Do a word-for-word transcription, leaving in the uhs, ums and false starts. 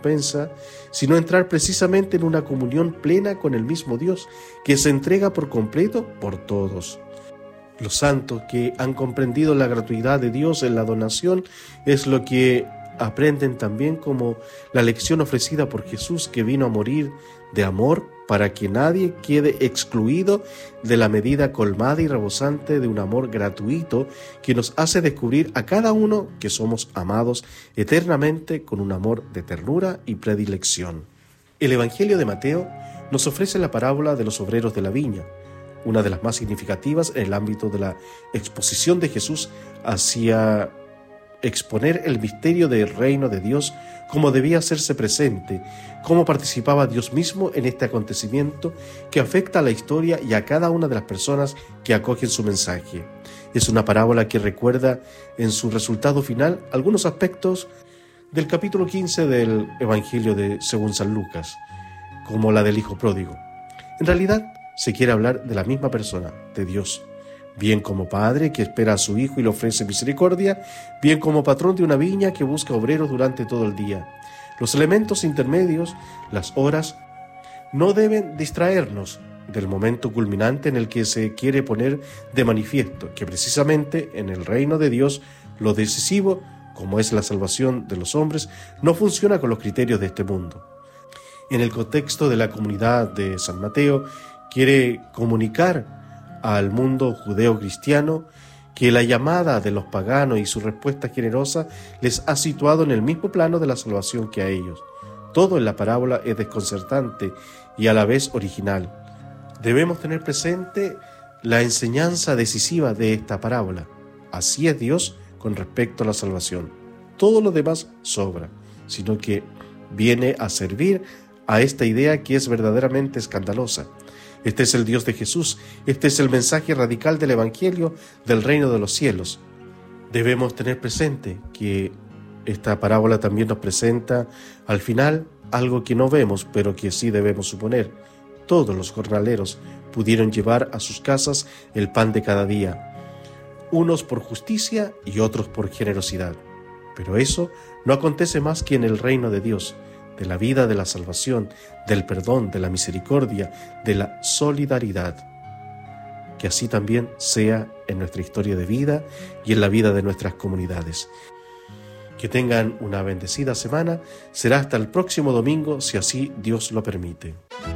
recompensa, sino entrar precisamente en una comunión plena con el mismo Dios, que se entrega por completo por todos. Los santos que han comprendido la gratuidad de Dios en la donación es lo que aprenden también como la lección ofrecida por Jesús, que vino a morir de amor para que nadie quede excluido de la medida colmada y rebosante de un amor gratuito que nos hace descubrir a cada uno que somos amados eternamente con un amor de ternura y predilección. El Evangelio de Mateo nos ofrece la parábola de los obreros de la viña, una de las más significativas en el ámbito de la exposición de Jesús hacia exponer el misterio del reino de Dios, cómo debía hacerse presente, cómo participaba Dios mismo en este acontecimiento que afecta a la historia y a cada una de las personas que acogen su mensaje. Es una parábola que recuerda en su resultado final algunos aspectos del capítulo quince del Evangelio de según San Lucas, como la del hijo pródigo. En realidad, se quiere hablar de la misma persona, de Dios, bien como padre que espera a su hijo y le ofrece misericordia, bien como patrón de una viña que busca obreros durante todo el día. Los elementos intermedios, las horas, no deben distraernos del momento culminante en el que se quiere poner de manifiesto que precisamente en el reino de Dios lo decisivo, como es la salvación de los hombres, no funciona con los criterios de este mundo. En el contexto de la comunidad de San Mateo, quiere comunicar al mundo judeo-cristiano que la llamada de los paganos y su respuesta generosa les ha situado en el mismo plano de la salvación que a ellos. Todo en la parábola es desconcertante y a la vez original. Debemos tener presente la enseñanza decisiva de esta parábola. Así es Dios con respecto a la salvación. Todo lo demás sobra, sino que viene a servir a esta idea que es verdaderamente escandalosa. Este es el Dios de Jesús, este es el mensaje radical del Evangelio del reino de los cielos. Debemos tener presente que esta parábola también nos presenta al final algo que no vemos, pero que sí debemos suponer. Todos los jornaleros pudieron llevar a sus casas el pan de cada día, unos por justicia y otros por generosidad. Pero eso no acontece más que en el reino de Dios, de la vida, de la salvación, del perdón, de la misericordia, de la solidaridad. Que así también sea en nuestra historia de vida y en la vida de nuestras comunidades. Que tengan una bendecida semana. Será hasta el próximo domingo, si así Dios lo permite.